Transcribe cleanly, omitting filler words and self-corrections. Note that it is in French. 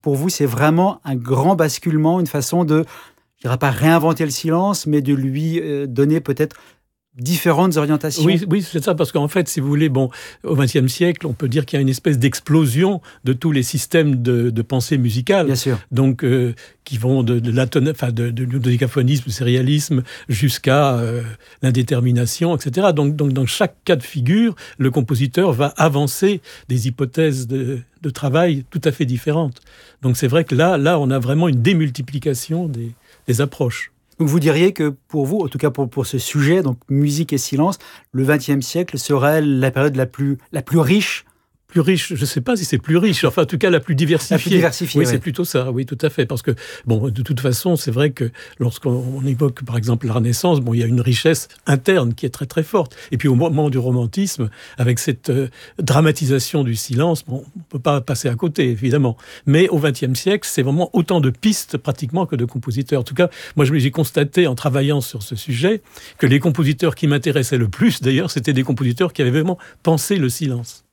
pour vous, c'est vraiment un grand basculement, une façon de, je dirais pas réinventer le silence, mais de lui donner peut-être différentes orientations. Oui, c'est ça, parce qu'en fait, si vous voulez, au XXe siècle, on peut dire qu'il y a une espèce d'explosion de tous les systèmes de pensée musicale. Bien sûr. Donc, qui vont de dodécaphonisme, sérialisme, jusqu'à l'indétermination, etc. Donc, dans chaque cas de figure, le compositeur va avancer des hypothèses de travail tout à fait différentes. Donc, c'est vrai que là, on a vraiment une démultiplication des approches. Donc vous diriez que pour vous, en tout cas pour ce sujet, donc musique et silence, le XXe siècle serait la période la plus riche. Plus riche, je ne sais pas si c'est plus riche, enfin en tout cas la plus diversifiée. La plus diversifiée, oui, ouais. C'est plutôt ça, oui, tout à fait. Parce que, de toute façon, c'est vrai que lorsqu'on évoque, par exemple, la Renaissance, il y a une richesse interne qui est très très forte. Et puis au moment du romantisme, avec cette dramatisation du silence, on ne peut pas passer à côté, évidemment. Mais au XXe siècle, c'est vraiment autant de pistes pratiquement que de compositeurs. En tout cas, moi j'ai constaté en travaillant sur ce sujet que les compositeurs qui m'intéressaient le plus, d'ailleurs, c'était des compositeurs qui avaient vraiment pensé le silence.